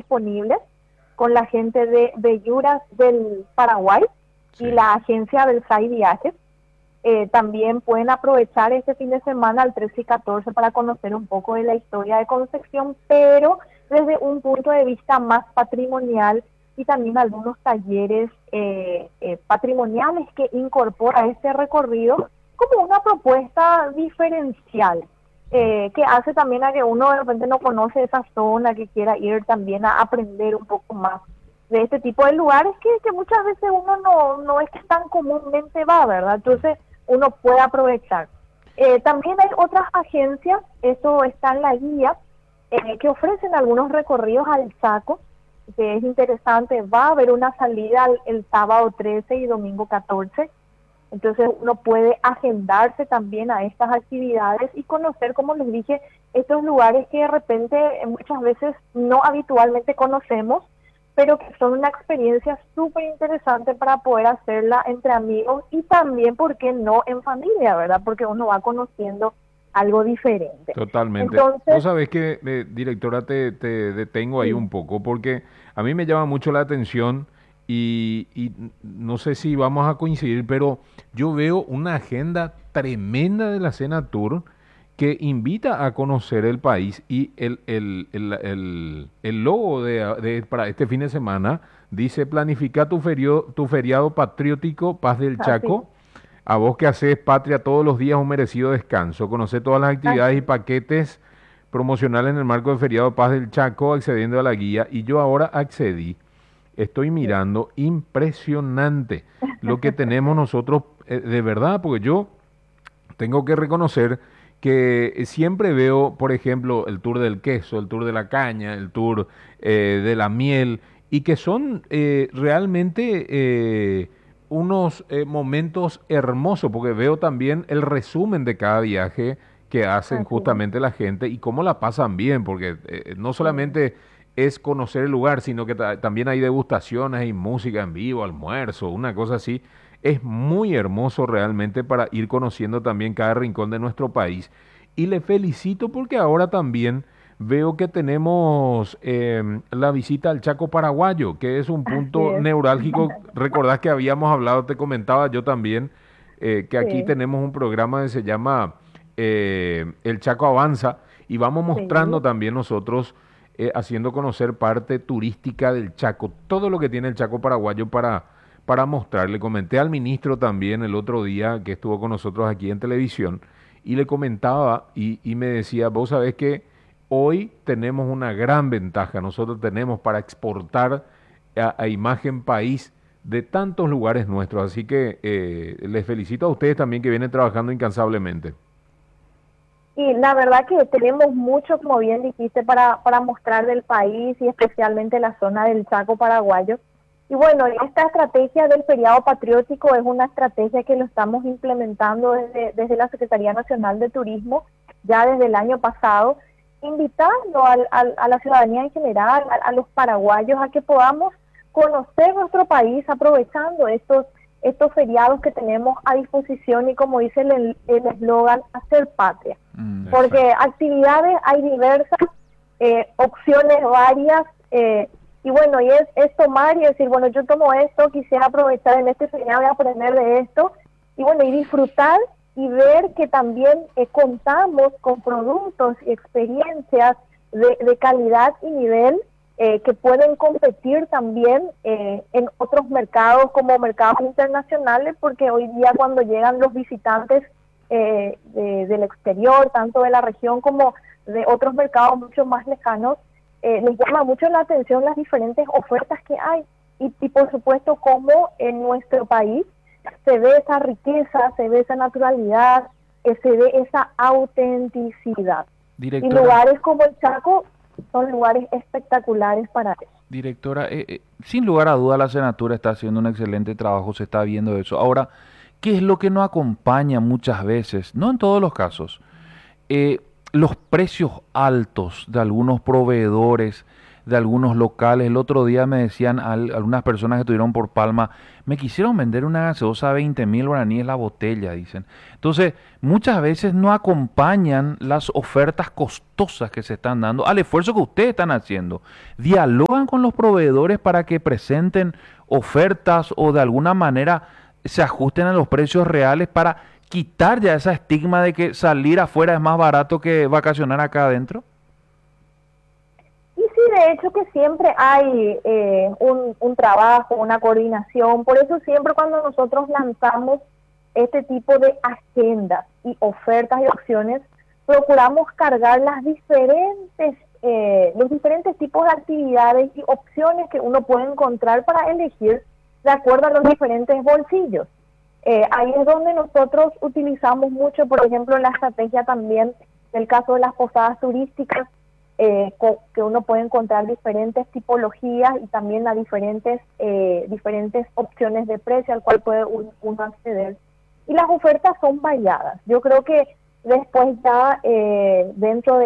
disponibles con la gente de Belluras del Paraguay y la agencia Belsay Viajes. También pueden aprovechar este fin de semana, el 13 y 14, para conocer un poco de la historia de Concepción, pero desde un punto de vista más patrimonial, y también algunos talleres patrimoniales que incorpora este recorrido como una propuesta diferencial, que hace también a que uno de repente no conoce esa zona, que quiera ir también a aprender un poco más de este tipo de lugares que muchas veces uno no es que tan comúnmente va, ¿verdad? Entonces uno puede aprovechar. También hay otras agencias, eso está en la guía, que ofrecen algunos recorridos al Chaco, que es interesante. Va a haber una salida el sábado 13 y domingo 14, entonces uno puede agendarse también a estas actividades y conocer, como les dije, estos lugares que de repente muchas veces no habitualmente conocemos, pero que son una experiencia súper interesante para poder hacerla entre amigos y también, ¿por qué no?, en familia, ¿verdad? Porque uno va conociendo algo diferente. Totalmente. Entonces, Vos sabés que, directora, te detengo ahí sí, un poco porque a mí me llama mucho la atención y no sé si vamos a coincidir, pero yo veo una agenda tremenda de la Cena Tour que invita a conocer el país y el logo para este fin de semana dice planifica tu feriado patriótico Paz del así, Chaco. A vos que haces patria todos los días un merecido descanso. Conoce todas las actividades y así. paquetes promocionales en el marco del feriado Paz del Chaco, accediendo a la guía. Y yo ahora accedí. Estoy Sí. mirando impresionante lo que tenemos nosotros, de verdad, porque yo tengo que reconocer que siempre veo, por ejemplo, el tour del queso, el tour de la caña, el tour de la miel, y que son realmente unos momentos hermosos, porque veo también el resumen de cada viaje que hacen Así es, justamente la gente y cómo la pasan bien, porque no sí. solamente es conocer el lugar, sino que también hay degustaciones y música en vivo, almuerzo, una cosa así. Es muy hermoso realmente para ir conociendo también cada rincón de nuestro país. Y le felicito porque ahora también veo que tenemos la visita al Chaco paraguayo, que es un Así punto es, neurálgico. Recordás que habíamos hablado, te comentaba yo también, que aquí sí, tenemos un programa que se llama El Chaco Avanza y vamos mostrando sí, también nosotros, haciendo conocer parte turística del Chaco, todo lo que tiene el Chaco paraguayo para mostrar. Le comenté al ministro también el otro día que estuvo con nosotros aquí en televisión y le comentaba y me decía, vos sabés que hoy tenemos una gran ventaja, nosotros tenemos para exportar a imagen país de tantos lugares nuestros, así que les felicito a ustedes también que vienen trabajando incansablemente. y la verdad que tenemos mucho, como bien dijiste, para mostrar del país y especialmente la zona del Chaco paraguayo. Y bueno, esta estrategia del feriado patriótico es una estrategia que lo estamos implementando desde la Secretaría Nacional de Turismo ya desde el año pasado, invitando a la ciudadanía en general, a los paraguayos, a que podamos conocer nuestro país aprovechando estos feriados que tenemos a disposición y, como dice el eslogan, hacer patria. Porque Exacto. actividades hay diversas, opciones varias, y bueno, es tomar y decir, bueno, yo tomo esto, quisiera aprovechar en este feriado y aprender de esto, y bueno, y disfrutar y ver que también contamos con productos y experiencias de calidad y nivel, que pueden competir también en otros mercados como mercados internacionales, porque hoy día cuando llegan los visitantes del exterior, tanto de la región como de otros mercados mucho más lejanos, les llama mucho la atención las diferentes ofertas que hay y por supuesto cómo en nuestro país se ve esa riqueza, se ve esa naturalidad, se ve esa autenticidad. Y Directora, lugares como el Chaco son lugares espectaculares para eso. directora, sin lugar a duda la Senatura está haciendo un excelente trabajo, se está viendo eso. Ahora, ¿qué es lo que nos acompaña muchas veces? No en todos los casos. Los precios altos de algunos proveedores de algunos locales. El otro día me decían algunas personas que estuvieron por Palma, me quisieron vender una gaseosa a 20.000 guaraníes la botella, dicen. Entonces, muchas veces no acompañan las ofertas costosas que se están dando al esfuerzo que ustedes están haciendo. Dialogan con los proveedores para que presenten ofertas o de alguna manera se ajusten a los precios reales para quitar ya esa estigma de que salir afuera es más barato que vacacionar acá adentro. Y sí, de hecho que siempre hay un trabajo, una coordinación. Por eso siempre cuando nosotros lanzamos este tipo de agendas y ofertas y opciones, procuramos cargar los diferentes tipos de actividades y opciones que uno puede encontrar para elegir de acuerdo a los diferentes bolsillos. Ahí es donde nosotros utilizamos mucho, por ejemplo, la estrategia también del caso de las posadas turísticas, que uno puede encontrar diferentes tipologías y también a diferentes opciones de precio al cual puede uno acceder. Y las ofertas son variadas. Yo creo que después ya dentro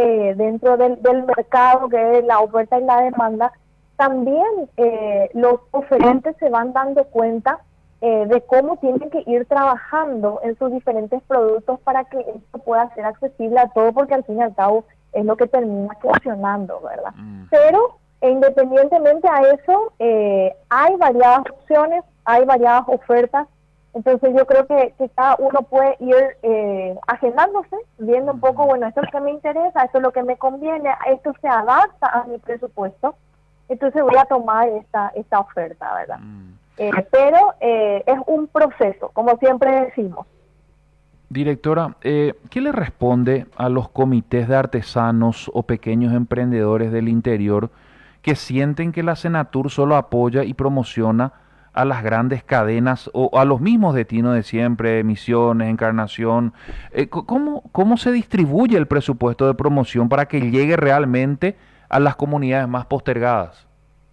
del mercado, que es la oferta y la demanda, también los oferentes se van dando cuenta de cómo tienen que ir trabajando en sus diferentes productos para que esto pueda ser accesible a todo, porque al fin y al cabo es lo que termina funcionando, ¿verdad? Pero independientemente a eso, hay variadas opciones, hay variadas ofertas. Entonces yo creo que cada uno puede ir agendándose, viendo un poco, bueno, esto es lo que me interesa, esto es lo que me conviene, esto se adapta a mi presupuesto, entonces voy a tomar esta oferta, ¿verdad? Pero es un proceso, como siempre decimos. Directora, ¿qué le responde a los comités de artesanos o pequeños emprendedores del interior que sienten que la Senatur solo apoya y promociona a las grandes cadenas o a los mismos destinos de siempre, Misiones, Encarnación? ¿Cómo se distribuye el presupuesto de promoción para que llegue realmente a las comunidades más postergadas?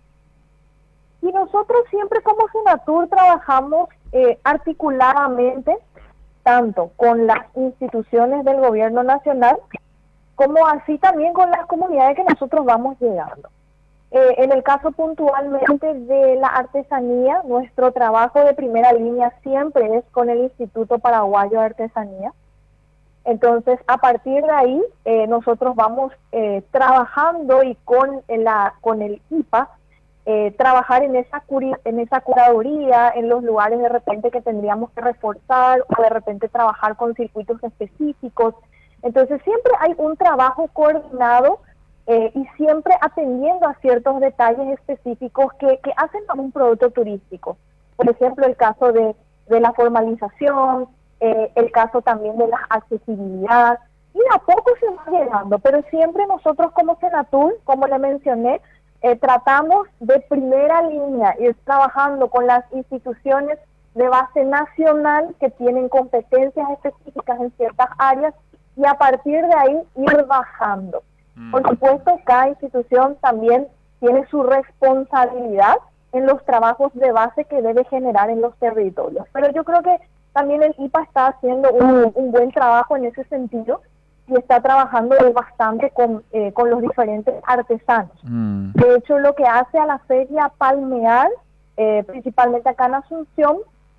Y nosotros siempre como Senatur trabajamos articuladamente tanto con las instituciones del gobierno nacional como así también con las comunidades que nosotros vamos llegando. En el caso puntualmente de la artesanía, nuestro trabajo de primera línea siempre es con el Instituto Paraguayo de Artesanía. Entonces, a partir de ahí, nosotros vamos trabajando y con el IPA, trabajar en esa curaduría, en los lugares de repente que tendríamos que reforzar o de repente trabajar con circuitos específicos. Entonces siempre hay un trabajo coordinado y siempre atendiendo a ciertos detalles específicos que hacen a un producto turístico. Por ejemplo, el caso de la formalización, el caso también de la accesibilidad, y a poco se va llegando, pero siempre nosotros como Senatur, como le mencioné, tratamos de primera línea ir trabajando con las instituciones de base nacional que tienen competencias específicas en ciertas áreas y a partir de ahí ir bajando. Por supuesto, cada institución también tiene su responsabilidad en los trabajos de base que debe generar en los territorios. Pero yo creo que también el IPA está haciendo un buen trabajo en ese sentido y está trabajando bastante con los diferentes artesanos. De hecho, lo que hace a la feria Palmear, principalmente acá en Asunción,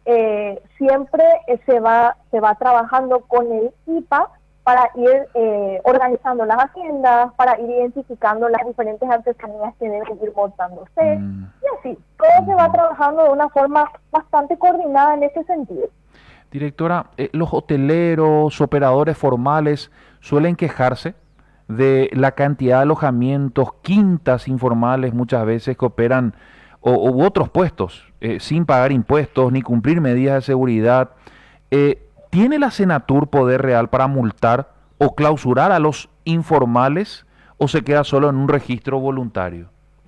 siempre se va trabajando con el IPA para ir organizando las haciendas, para ir identificando las diferentes artesanías que deben ir montándose, y así, todo se va trabajando de una forma bastante coordinada en ese sentido. Directora, los hoteleros, operadores formales suelen quejarse de la cantidad de alojamientos, quintas informales muchas veces que operan, u otros puestos, sin pagar impuestos ni cumplir medidas de seguridad. ¿Tiene la Senatur poder real para multar o clausurar a los informales o se queda solo en un registro voluntario?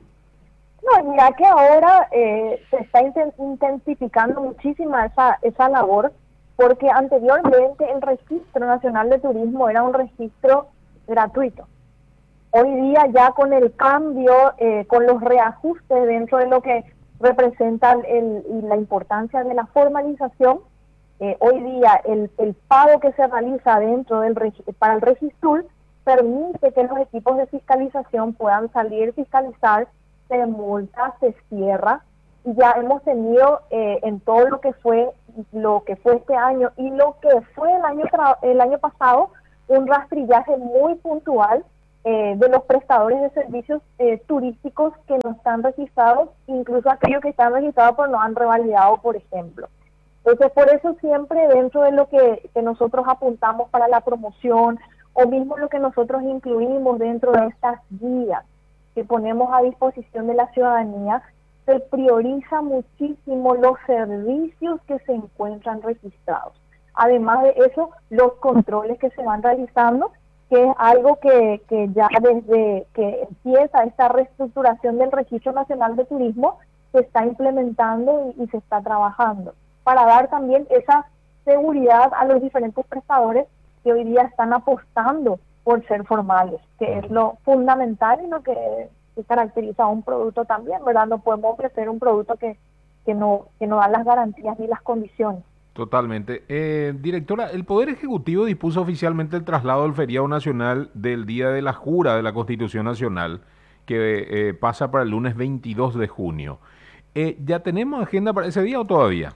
No, mira que ahora se está intensificando muchísimo esa labor, porque anteriormente el Registro Nacional de Turismo era un registro gratuito. Hoy día ya con el cambio, con los reajustes dentro de lo que representa la importancia de la formalización, hoy día el pago que se realiza para el registro permite que los equipos de fiscalización puedan salir, fiscalizar, se multa, se cierra, y ya hemos tenido en todo lo que fue este año y lo que fue el año pasado, un rastrillaje muy puntual de los prestadores de servicios turísticos que no están registrados, incluso aquellos que están registrados pero no han revalidado, por ejemplo. Entonces, por eso siempre dentro de lo que nosotros apuntamos para la promoción, o mismo lo que nosotros incluimos dentro de estas guías que ponemos a disposición de la ciudadanía, se prioriza muchísimo los servicios que se encuentran registrados. Además de eso, los controles que se van realizando, que es algo que ya desde que empieza esta reestructuración del Registro Nacional de Turismo, se está implementando y se está trabajando, para dar también esa seguridad a los diferentes prestadores que hoy día están apostando por ser formales, que es lo fundamental y lo que caracteriza a un producto también, ¿verdad? No podemos ofrecer un producto que no da las garantías ni las condiciones. Totalmente. Directora, el Poder Ejecutivo dispuso oficialmente el traslado del feriado nacional del Día de la Jura de la Constitución Nacional, que pasa para el lunes 22 de junio. ¿Ya tenemos agenda para ese día o todavía?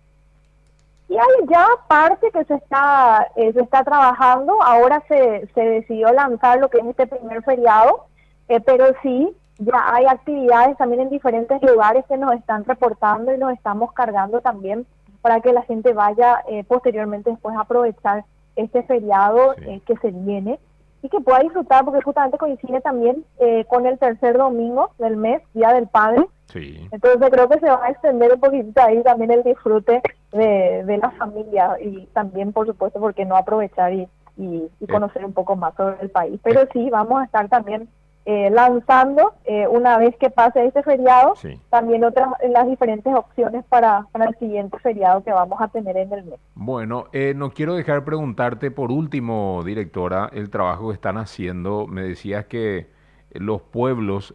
Y hay ya parte que se está trabajando. Ahora se decidió lanzar lo que es este primer feriado, pero sí, ya hay actividades también en diferentes lugares que nos están reportando y nos estamos cargando también para que la gente vaya posteriormente después a aprovechar este feriado que se viene y que pueda disfrutar, porque justamente coincide también con el tercer domingo del mes, Día del Padre. Sí. Entonces creo que se va a extender un poquito ahí también el disfrute de la familia, y también, por supuesto, porque no aprovechar y conocer un poco más sobre el país. Pero sí, vamos a estar también lanzando, una vez que pase este feriado, también las diferentes opciones para el siguiente feriado que vamos a tener en el mes. Bueno, no quiero dejar preguntarte por último, directora, el trabajo que están haciendo. Me decías que los pueblos,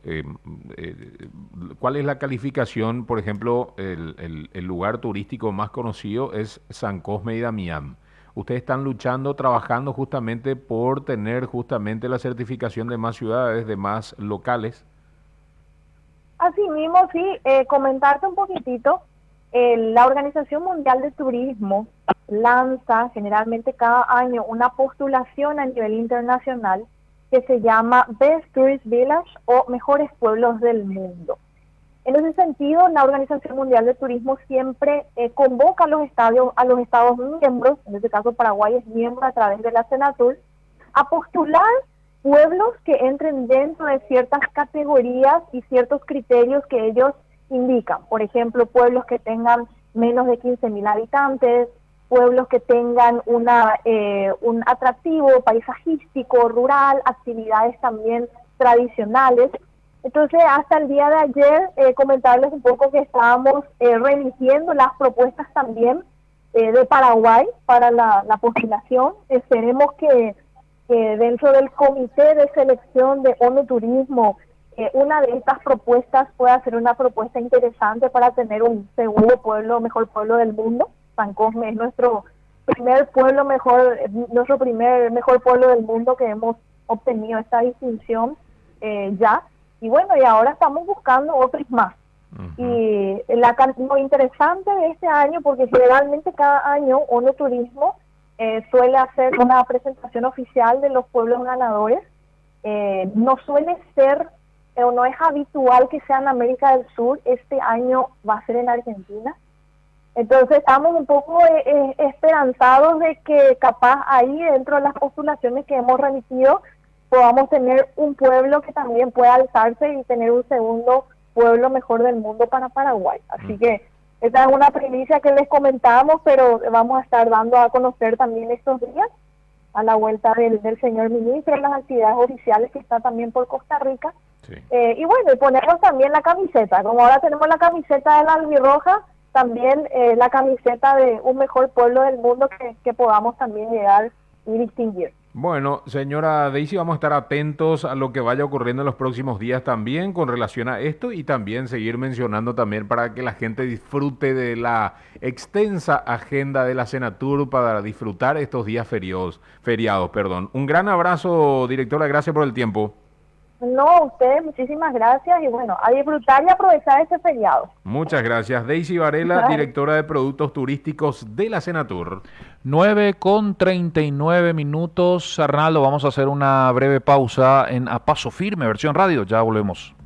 ¿cuál es la calificación? Por ejemplo, el lugar turístico más conocido es San Cosme y Damián. Ustedes están luchando, trabajando justamente por tener justamente la certificación de más ciudades, de más locales. Así mismo, sí, comentarte un poquitito, la Organización Mundial de Turismo lanza generalmente cada año una postulación a nivel internacional que se llama Best Tourist Village o Mejores Pueblos del Mundo. En ese sentido, la Organización Mundial de Turismo siempre convoca a los estados miembros, en este caso Paraguay es miembro a través de la Senatur, a postular pueblos que entren dentro de ciertas categorías y ciertos criterios que ellos indican. Por ejemplo, pueblos que tengan menos de 15.000 habitantes, pueblos que tengan un atractivo paisajístico, rural, actividades también tradicionales. Entonces, hasta el día de ayer, comentarles un poco que estábamos remitiendo las propuestas también de Paraguay para la postulación. Esperemos que dentro del comité de selección de ONU Turismo, una de estas propuestas pueda ser una propuesta interesante para tener un segundo pueblo, mejor pueblo del mundo. San Cosme es nuestro primer mejor pueblo del mundo que hemos obtenido esta distinción ya. Y bueno, y ahora estamos buscando otros más. Y lo interesante de este año, porque generalmente cada año ONU Turismo suele hacer una presentación oficial de los pueblos ganadores. No suele ser, o no es habitual que sea en América del Sur. Este año va a ser en Argentina. Entonces estamos un poco esperanzados de que capaz ahí dentro de las postulaciones que hemos remitido podamos tener un pueblo que también pueda alzarse y tener un segundo pueblo mejor del mundo para Paraguay. Así que esta es una primicia que les comentamos, pero vamos a estar dando a conocer también estos días, a la vuelta del señor ministro, en las actividades oficiales que está también por Costa Rica. Sí. Y bueno, y ponernos también la camiseta, como ahora tenemos la camiseta de la albirroja, también la camiseta de un mejor pueblo del mundo que podamos también llegar y distinguir. Bueno, señora Daisy, vamos a estar atentos a lo que vaya ocurriendo en los próximos días también con relación a esto y también seguir mencionando también para que la gente disfrute de la extensa agenda de la Senatur para disfrutar estos días feriados, perdón. Un gran abrazo, directora, gracias por el tiempo. No, ustedes, muchísimas gracias y bueno, a disfrutar y aprovechar este feriado. Muchas gracias. Daisy Varela, directora de Productos Turísticos de la Senatur. 9:39. Arnaldo, vamos a hacer una breve pausa en A Paso Firme, versión radio. Ya volvemos.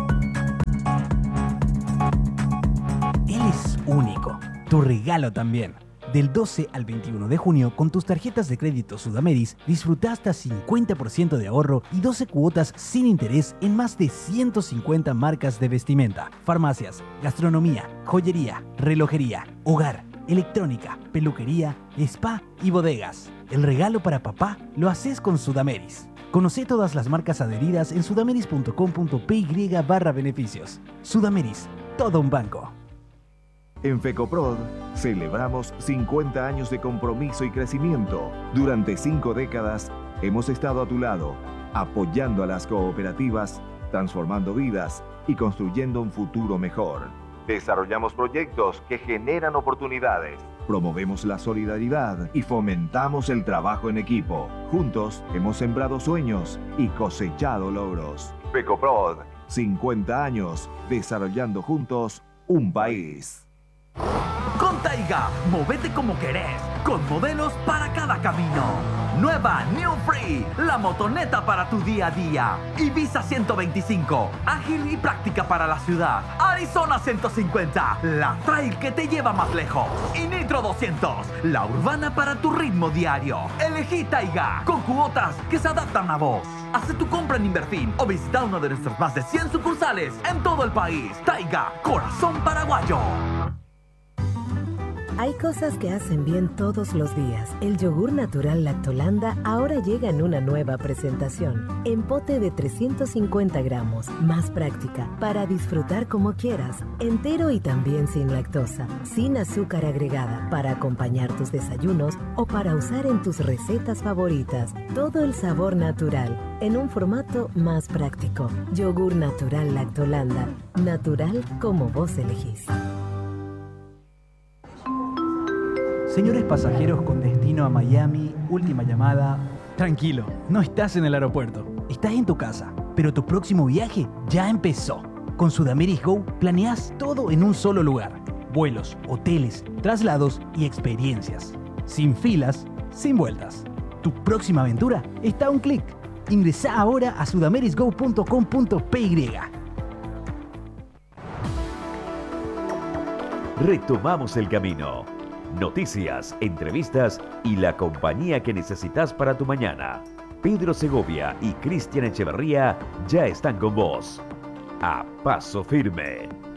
Él es único. Tu regalo también. Del 12 al 21 de junio, con tus tarjetas de crédito Sudameris, disfruta hasta 50% de ahorro y 12 cuotas sin interés en más de 150 marcas de vestimenta, farmacias, gastronomía, joyería, relojería, hogar, electrónica, peluquería, spa y bodegas. El regalo para papá lo haces con Sudameris. Conoce todas las marcas adheridas en sudameris.com.py/beneficios. Sudameris, todo un banco. En FECOPROD celebramos 50 años de compromiso y crecimiento. Durante 5 décadas hemos estado a tu lado, apoyando a las cooperativas, transformando vidas y construyendo un futuro mejor. Desarrollamos proyectos que generan oportunidades. Promovemos la solidaridad y fomentamos el trabajo en equipo. Juntos hemos sembrado sueños y cosechado logros. FECOPROD, 50 años desarrollando juntos un país. Con Taiga, movete como querés, con modelos para cada camino. Nueva New Free, la motoneta para tu día a día. Ibiza 125, ágil y práctica para la ciudad. Arizona 150, la trail que te lleva más lejos. Y Nitro 200, la urbana para tu ritmo diario. Elegí Taiga, con cuotas que se adaptan a vos. Haz tu compra en Inverfin o visita uno de nuestros más de 100 sucursales en todo el país. Taiga, corazón paraguayo. Hay cosas que hacen bien todos los días. El yogur natural Lactolanda ahora llega en una nueva presentación. En pote de 350 gramos, más práctica, para disfrutar como quieras. Entero y también sin lactosa, sin azúcar agregada, para acompañar tus desayunos o para usar en tus recetas favoritas. Todo el sabor natural, en un formato más práctico. Yogur natural Lactolanda. Natural como vos elegís. Señores pasajeros con destino a Miami, última llamada. Tranquilo, no estás en el aeropuerto, estás en tu casa, pero tu próximo viaje ya empezó. Con Sudameris Go planeas todo en un solo lugar. Vuelos, hoteles, traslados y experiencias. Sin filas, sin vueltas. Tu próxima aventura está a un clic. Ingresá ahora a sudamerisgo.com.py. Retomamos el camino. Noticias, entrevistas y la compañía que necesitas para tu mañana. Pedro Segovia y Cristian Echeverría ya están con vos. A Paso Firme.